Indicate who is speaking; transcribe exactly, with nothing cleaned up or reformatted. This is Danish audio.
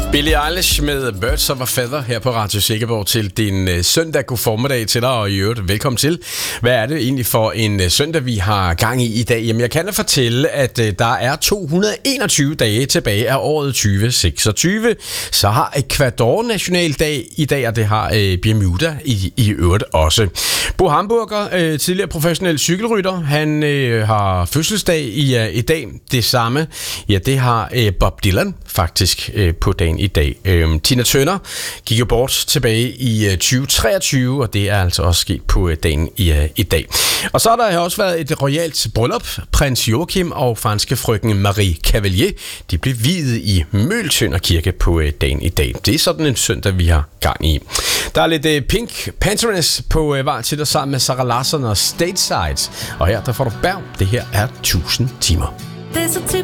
Speaker 1: Billie Eilish med Birds of a Feather her på Radio Sikkerborg til din uh, søndag. God formiddag til dig, og i øvrigt velkommen til. Hvad er det egentlig for en uh, søndag, vi har gang i i dag? Jamen, jeg kan da fortælle, at uh, der er to hundrede og enogtyve dage tilbage af året tyve seksogtyve. Så har Ecuador nationaldag i dag, og det har uh, Bermuda i, i øvrigt også. Bo Hamburger, uh, tidligere professionel cykelrytter, han uh, har fødselsdag i, uh, i dag. Det samme, ja, det har uh, Bob Dylan faktisk uh, på dagen i dag. Øhm, Tina Turner gik jo bort tilbage i øh, tyve treogtyve, og det er altså også sket på øh, dagen i, øh, i dag. Og så har der også været et royalt bryllup. Prins Joachim og franske frøken Marie Cavalier, de blev viet i Møltønder Kirke på øh, dagen i dag. Det er sådan en søndag, vi har gang i. Der er lidt øh, Pink Panthers på øh, vej til dig sammen med Sarah Larsson og Stateside. Og her der får du Berg. Det her er tusind timer.